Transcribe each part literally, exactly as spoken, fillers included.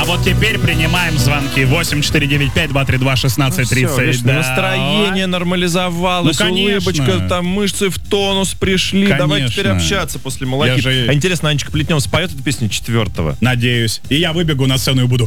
А вот теперь принимаем звонки. восемь четыре девять пять два три два шестнадцать тридцать. Да. Настроение нормализовалось, ну, улыбочка, там мышцы в тонус пришли. Конечно. Давай теперь общаться после молоки. Же... А интересно, Анечка Плетнева споет эту песню четвертого? Надеюсь. И я выбегу на сцену и буду...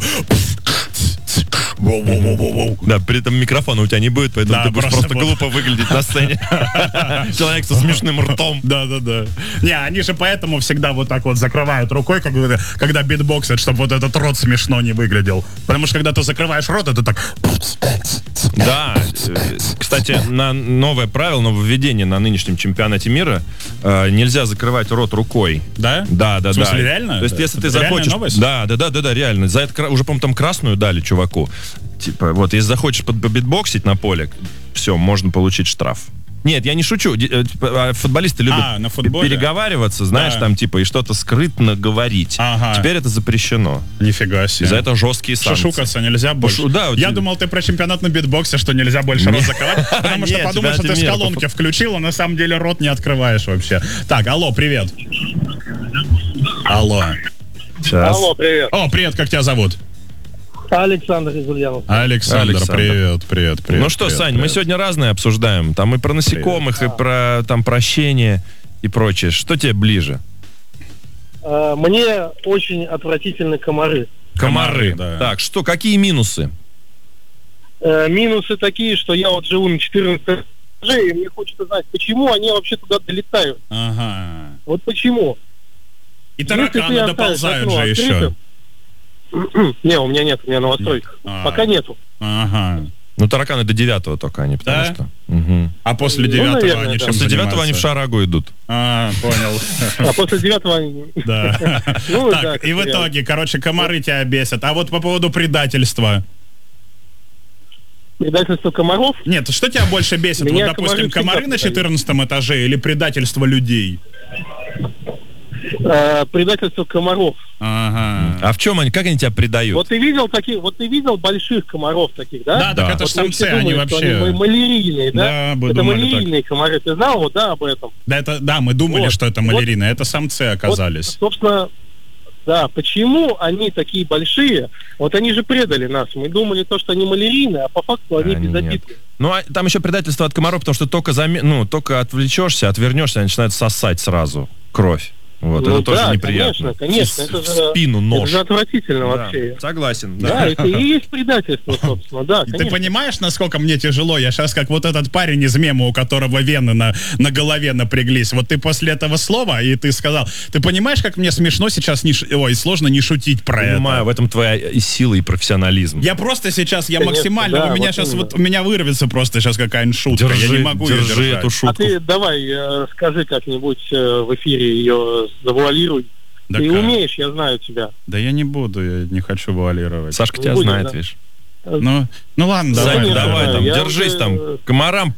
Да, при этом микрофона у тебя не будет, поэтому да, ты будешь просто, просто глупо выглядеть на сцене. Человек со смешным ртом. Да-да-да. Не, они же поэтому всегда вот так вот закрывают рукой, когда, когда битбоксят, чтобы вот этот рот смешно не выглядел. Потому что когда ты закрываешь рот, это так... Да. Кстати, на новое правило, нововведение на нынешнем чемпионате мира, э, нельзя закрывать рот рукой. Да? Да, да, да. В смысле, да. реально? То есть, если это ты захочешь... Новость? Да, да, да, да, да, реально. За это уже, по-моему, там красную дали чуваку. Типа, вот, если захочешь побитбоксить на поле, все, можно получить штраф. Нет, я не шучу. Футболисты любят а, на переговариваться, знаешь, да. там типа и что-то скрытно говорить. Ага. Теперь это запрещено. Нифига себе. За это жесткие санкции. Шушукаться нельзя больше. Пошу, да, я ты... думал, ты про чемпионат на битбоксе, что нельзя больше рот закрывать, потому что подумал, что ты с колонки включил, а на самом деле рот не открываешь вообще. Так, алло, привет. Алло. Сейчас. Алло, привет. О, привет, как тебя зовут? Александр из Ульяновска. Александр, Александр, привет, привет, привет. Ну что, привет, Сань, привет. мы сегодня разное обсуждаем. Там и про насекомых, привет. и про там прощение и прочее. Что тебе ближе? А, мне очень отвратительны комары. Комары, комары да. Так, что, какие минусы? А, минусы такие, что я вот живу на четырнадцатом этаже, и мне хочется знать, почему они вообще туда долетают. Ага. Вот почему. И тараканы доползают же еще. Не, у меня нет, у меня новостройка. А. Пока нету. Ага. Ну, тараканы до девятого только они, потому да? что... Угу. А после девятого ну, наверное, они да. чем После девятого они в шарагу идут. А, понял. А после девятого они... Да. Так, и в итоге, короче, комары тебя бесят. А вот по поводу предательства... Предательство комаров? Нет, что тебя больше бесит? Вот, допустим, комары на четырнадцатом этаже или предательство людей? Uh, предательство комаров. Ага. А в чем они, как они тебя предают? Вот ты видел таких, вот ты видел больших комаров таких, да? Да, да. Так это вот же самцы, они вообще... Они малярийные, да? Да, это малярийные так. комары, ты знал вот, да, об этом? Да, это, да, мы думали, вот. что это малярийные, вот. это самцы оказались. Вот, собственно, да, почему они такие большие? Вот они же предали нас, мы думали то, что они малярийные, а по факту они а безобидные. Ну, а там еще предательство от комаров, потому что только, зам... ну, только отвлечешься, отвернешься, они начинают сосать сразу кровь. Вот, ну, это да, тоже неприятно. Конечно, конечно. В, это в спину нож. Это же отвратительно да, вообще. Согласен. Да, да это и есть предательство, собственно, да, конечно. Ты понимаешь, насколько мне тяжело? Я сейчас как вот этот парень из мема, у которого вены на, на голове напряглись. Вот ты после этого слова, и ты сказал, ты понимаешь, как мне смешно сейчас, не ш... ой, сложно не шутить про Понимаю, это? Понимаю, в этом твоя и сила, и профессионализм. Я просто сейчас, я конечно, максимально, да, у меня вот сейчас, именно. вот, у меня вырвется просто сейчас какая-нибудь шутка. Держи, я не могу держи ее эту шутку. А ты давай, э, скажи как-нибудь э, в эфире ее завуалируй. Да ты как? Умеешь, я знаю тебя. Да я не буду, я не хочу вуалировать. Сашка не тебя будем, знает, да. видишь. Ну, ну ладно, давай, Саня, давай, давай там, я держись уже... там, комарам